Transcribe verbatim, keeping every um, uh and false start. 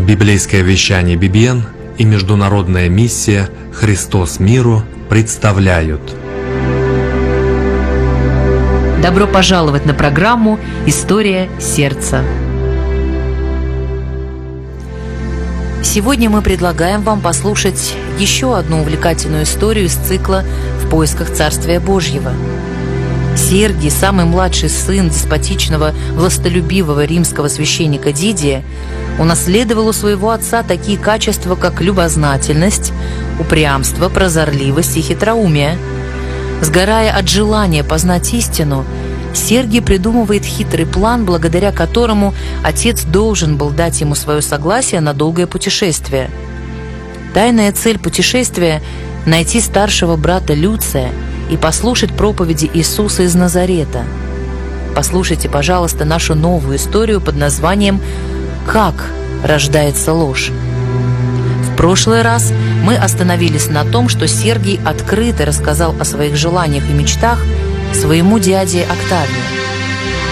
Библейское вещание би би эн и международная миссия «Христос миру» представляют. Добро пожаловать на программу «История сердца». Сегодня мы предлагаем вам послушать еще одну увлекательную историю из цикла «В поисках Царствия Божьего». Сергий, самый младший сын деспотичного, властолюбивого римского священника Дидия, унаследовал у своего отца такие качества, как любознательность, упрямство, прозорливость и хитроумие. Сгорая от желания познать истину, Сергий придумывает хитрый план, благодаря которому отец должен был дать ему свое согласие на долгое путешествие. Тайная цель путешествия – найти старшего брата Люция и послушать проповеди Иисуса из Назарета. Послушайте, пожалуйста, нашу новую историю под названием «Как рождается ложь?». В прошлый раз мы остановились на том, что Сергий открыто рассказал о своих желаниях и мечтах своему дяде Октавию.